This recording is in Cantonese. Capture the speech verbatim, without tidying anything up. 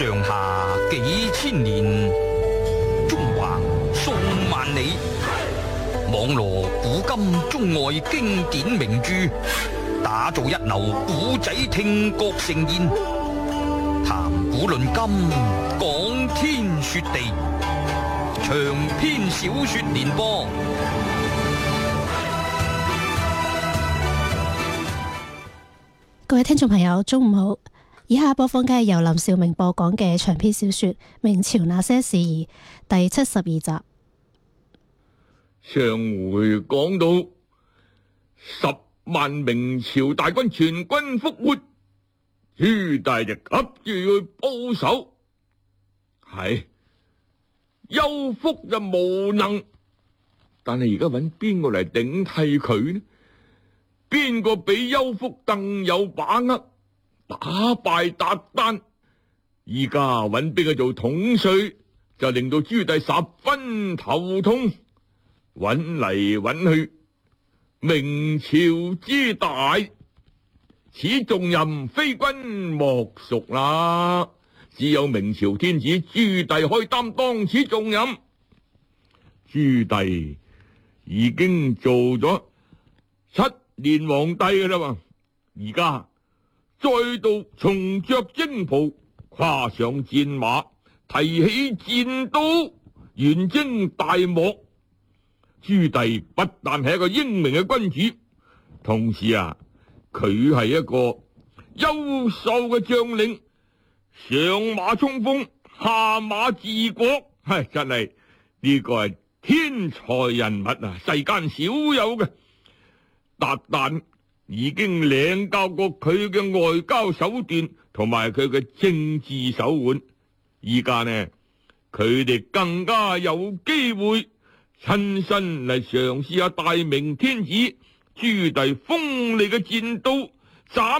上下幾千年，中橫數萬里，網羅古今中外經典名著，打造一流古仔聽覺盛宴，談古論今，講天說地，長篇小說連播。 各位聽眾朋友，中午好！以下播放嘅係由林兆明播講嘅長篇小說《明朝那些事兒》第七十二集。上回講到十萬明朝大軍全軍覆沒，朱棣就急住去報仇，係邱福就無能，但係而家揾邊個嚟頂替佢呢？邊個比邱福更有把握打敗韃靼？依家揾邊個做統帥，就令到朱棣十分頭痛。揾嚟揾去，明朝之大，此重任非君莫屬啦。只有明朝天子朱棣可以擔當此重任。朱棣已經做咗七年皇帝噶啦嘛，而家再度重着征袍，跨上戰馬，提起戰刀，遠征大漠。朱棣不但係一個英明嘅君主，同時啊，佢係一個優秀嘅將領，上馬衝鋒，下馬治國，係真係呢個係天才人物啊，世間少有嘅。韃靼已經領教過佢嘅外交手段同埋佢嘅政治手腕，依家呢，佢哋更加有機會親身嚟嘗試下大明天子朱棣鋒利嘅戰刀斬